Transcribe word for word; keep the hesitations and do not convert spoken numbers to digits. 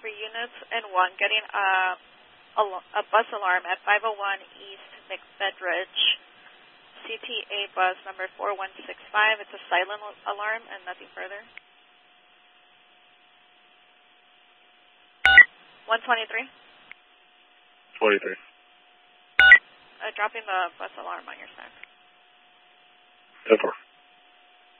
for units and one getting a, a, a bus alarm at five oh one East McBedridge, C T A bus number four one six five. It's a silent alarm and nothing further. one twenty-three. twenty-three. Uh, dropping the bus alarm on your stack. ten four.